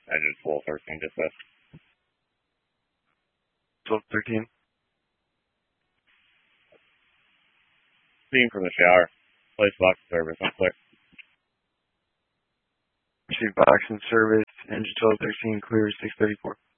Engine 1213 dispatch. 1213. Steam from the shower. Place box service on clear. Street box and service. Engine 1213 clear 634.